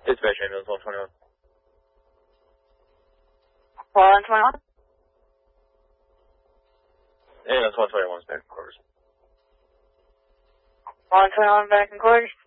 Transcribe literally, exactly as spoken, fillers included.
Dispatch ambulance one twenty-one. one twenty-one? Ambulance one twenty-one is back in quarters. one twenty-one back in quarters.